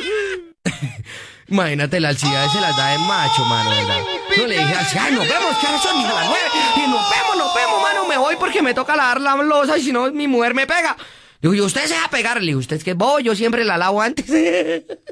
Imagínate, la Alcida se las da de macho, mano, ¿verdad? No le dije al Alcida, nos vemos, que ahora son a las 9. Y nos vemos, mano, me voy porque me toca lavar la loza y si no, mi mujer me pega. Digo, y usted se va a pegar. Le digo, usted es que es bobo, yo siempre la lavo antes.